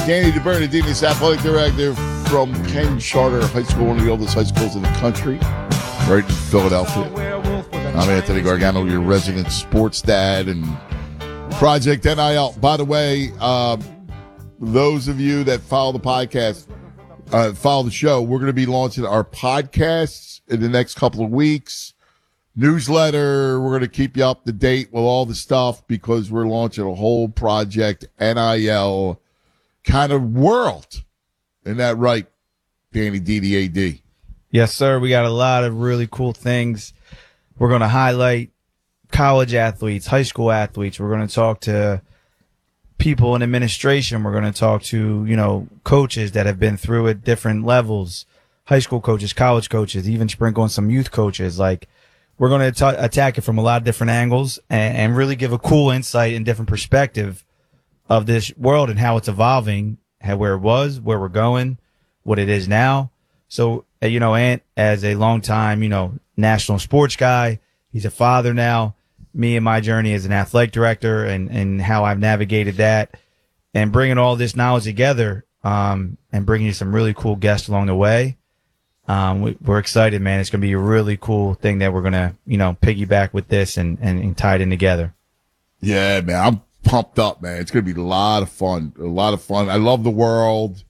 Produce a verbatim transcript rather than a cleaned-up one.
Danny DiBernardini, athletic director from Penn Charter High School, one of the oldest high schools in the country, right in Philadelphia. I'm Anthony Gargano, your resident sports dad and Project N I L. By the way, um, those of you that follow the podcast, uh, follow the show, we're going to be launching our podcasts in the next couple of weeks. Newsletter, we're going to keep you up to date with all the stuff because we're launching a whole Project N I L kind of world. Isn't that right, Danny D D A D? Yes, sir. We got a lot of really cool things. We're going to highlight college athletes, high school athletes. We're going to talk to people in administration. We're going to talk to, you know, coaches that have been through at different levels, high school coaches, college coaches, even sprinkle in some youth coaches. Like, we're going to attack it from a lot of different angles and, and really give a cool insight and different perspective of this world and how it's evolving, how, where it was, where we're going, what it is now. So, uh, you know, Ant, as a longtime, you know, national sports guy, he's a father now. Me and my journey as an athletic director and, and how I've navigated that and bringing all this knowledge together um, and bringing you some really cool guests along the way. Um, we, we're excited, man. It's going to be a really cool thing that we're going to, you know, piggyback with this and, and, and tie it in together. Yeah, man. I'm pumped up, man. It's going to be a lot of fun. A lot of fun. I love the world.